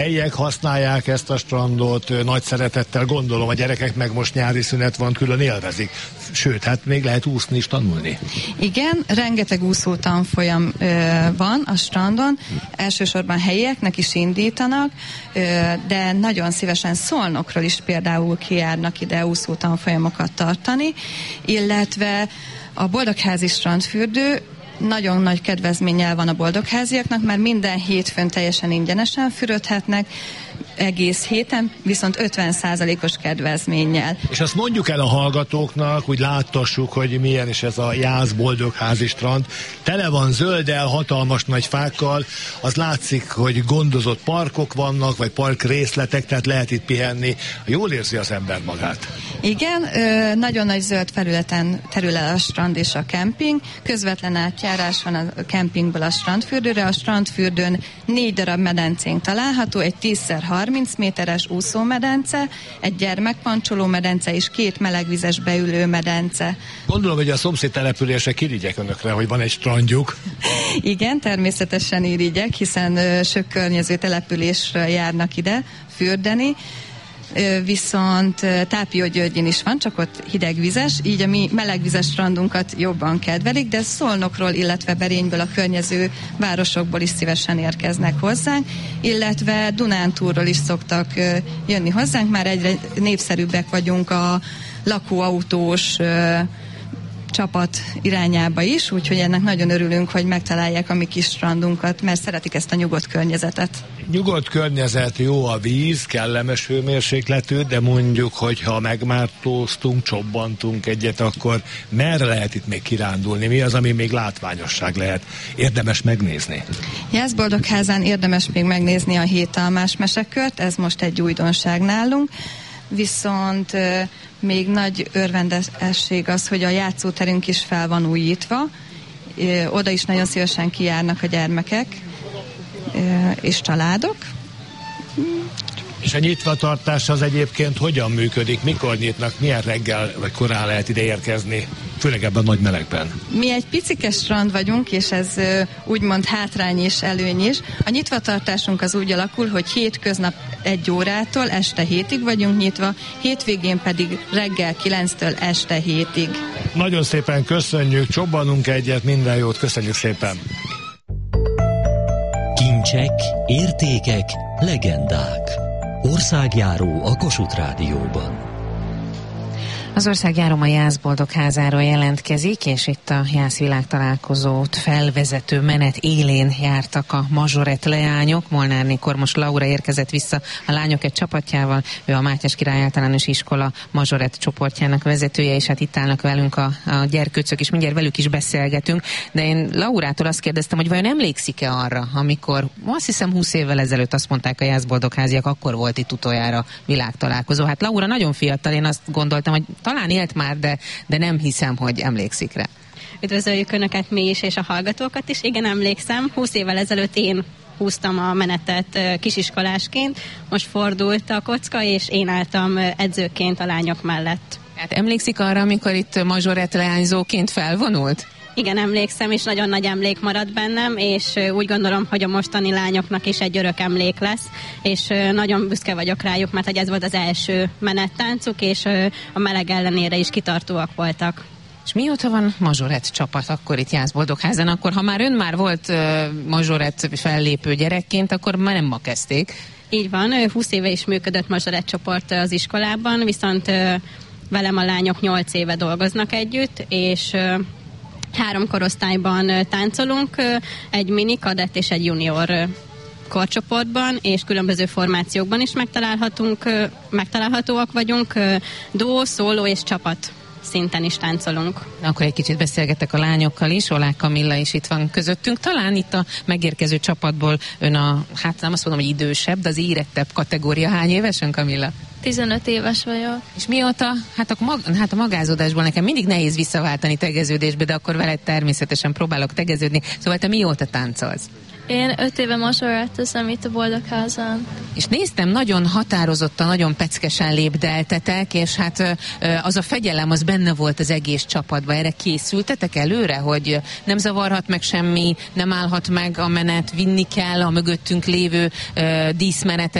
helyiek használják ezt a strandot nagy szeretettel, gondolom a gyerekek meg most nyári szünet van, külön élvezik. Sőt, hát még lehet úszni és tanulni. Igen, rengeteg úszó tanfolyam van a strandon, elsősorban helyieknek is indítanak, de nagyon szívesen Szolnokról is például kijárnak ide úszó tanfolyamokat tartani, illetve a Boldogházi strandfürdő nagyon nagy kedvezménnyel van a boldogháziaknak, mert minden hétfőn teljesen ingyenesen fürödhetnek, egész héten, viszont 50%-os kedvezménnyel. És azt mondjuk el a hallgatóknak, hogy láttassuk, hogy milyen is ez a Jász Boldogházi strand. Tele van zölddel, hatalmas nagy fákkal, az látszik, hogy gondozott parkok vannak, vagy park részletek, tehát lehet itt pihenni. Jól érzi az ember magát. Igen, nagyon nagy zöld felületen terül el a strand és a kemping. Közvetlen átjárás van a kempingből a strandfürdőre. A strandfürdőn 4 darab medencénk található, egy 10x30 méteres úszómedence, egy gyermekpancsoló medence és 2 melegvizes beülő medence. Gondolom, hogy a szomszéd településre irigyek önökre, hogy van egy strandjuk. Igen, természetesen irigyek, hiszen sok környező településről járnak ide fürdeni. Viszont Tápiógyörgyén is van, csak ott hidegvizes, így a mi melegvizes strandunkat jobban kedvelik, de Szolnokról, illetve Berényből, a környező városokból is szívesen érkeznek hozzánk, illetve Dunántúlról is szoktak jönni hozzánk, már egyre népszerűbbek vagyunk a lakóautós csapat irányába is, úgyhogy ennek nagyon örülünk, hogy megtalálják a mi kis strandunkat, mert szeretik ezt a nyugodt környezetet. Nyugodt környezet, jó a víz, kellemes hőmérsékletű, de mondjuk, hogyha megmártóztunk, csobbantunk egyet, akkor merre lehet itt még kirándulni? Mi az, ami még látványosság lehet? Érdemes megnézni? Jász Boldogházán érdemes még megnézni a Hétalmás mesekört, ez most egy újdonság nálunk, viszont még nagy örvendesség az, hogy a játszóterünk is fel van újítva, oda is nagyon szívesen kijárnak a gyermekek és családok. És a nyitvatartás az egyébként hogyan működik? Mikor nyitnak? Milyen reggel vagy korán lehet ide érkezni? Főleg ebben a nagy melegben. Mi egy picike strand vagyunk, és ez úgymond hátrány és előny is. A nyitvatartásunk az úgy alakul, hogy hétköznap 1 órától este 7-ig vagyunk nyitva, hétvégén pedig reggel 9-től este 7-ig. Nagyon szépen köszönjük, csobbanunk egyet, minden jót, köszönjük szépen! Kincsek, értékek, legendák. Országjáró a Kossuth Rádióban. Az országjáró a Jász Boldogházáról jelentkezik, és itt a Jász világtalálkozót felvezető menet élén jártak a mazsorett leányok. Molnár Kormos Laura érkezett vissza a lányok egy csapatjával, ő a Mátyás Király Általános Iskola mazsorett csoportjának vezetője, és hát itt állnak velünk a gyerkőcök, és mindjárt velük is beszélgetünk. De én Laurától azt kérdeztem, hogy vajon emlékszik-e arra, amikor azt hiszem 20 évvel ezelőtt azt mondták a Jász Boldogháziak, akkor volt itt utoljára világtalálkozó. Hát Laura nagyon fiatal, én azt gondoltam, hogy talán élt már, de nem hiszem, hogy emlékszik rá. Üdvözöljük Önöket mi is, és a hallgatókat is. Igen, emlékszem. 20 évvel ezelőtt én húztam a menetet kisiskolásként. Most fordult a kocka, és én álltam edzőként a lányok mellett. Hát emlékszik arra, amikor itt mazsorett leányzóként felvonult? Igen, emlékszem, és nagyon nagy emlék maradt bennem, és úgy gondolom, hogy a mostani lányoknak is egy örök emlék lesz, és nagyon büszke vagyok rájuk, mert ez volt az első menettáncuk, és a meleg ellenére is kitartóak voltak. És mióta van mazsorett csapat akkor itt Jász Boldogházán? Akkor ha már ön már volt mazsorett fellépő gyerekként, akkor már nem ma kezdték. Így van, 20 éve is működött mazsorett csoport az iskolában, viszont velem a lányok 8 éve dolgoznak együtt, és 3 korosztályban táncolunk, egy mini, kadett és egy junior korcsoportban, és különböző formációkban is megtalálhatóak vagyunk, duó, szóló és csapat szinten is táncolunk. Na, akkor egy kicsit beszélgetek a lányokkal is, Olák Kamilla is itt van közöttünk. Talán itt a megérkező csapatból ön hát nem azt mondom, hogy idősebb, de az érettebb kategória. Hány éves ön, Kamilla? 15 éves vagyok. És mióta? Hát a magázódásból nekem mindig nehéz visszaváltani tegeződésbe, de akkor veled természetesen próbálok tegeződni. Szóval te mióta táncolsz? Én 5 éve mazsolát teszem itt a Boldogházán. És néztem, nagyon határozottan, nagyon peckesen lépdeltetek, és hát az a fegyelem, az benne volt az egész csapatban. Erre készültetek előre, hogy nem zavarhat meg semmi, nem állhat meg a menet, vinni kell a mögöttünk lévő díszmenetet,